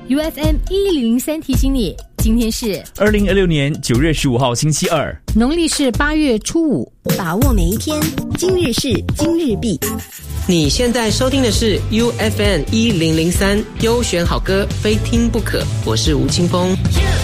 UFM 1003提醒你，今天是 2026年9月15号星期二， 农历是8月初5。 把握每一天，今日事今日毕。 你现在收听的是 UFM 1003优选好歌，非听不可。我是吴青峰。